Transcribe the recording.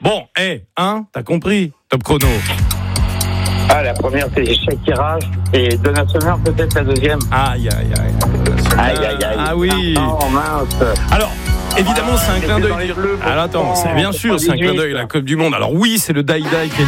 Bon, t'as compris, Top Chrono. Ah, la première, c'est Shakira. Et Donna Summer, peut-être la deuxième. Aïe. Ah oui. Oh, mince. Alors, évidemment, c'est un clin d'œil. dans les bleus, Alors attends, c'est bien sûr, c'est un clin d'œil à la Coupe du Monde. Alors oui, c'est le Die Die qui est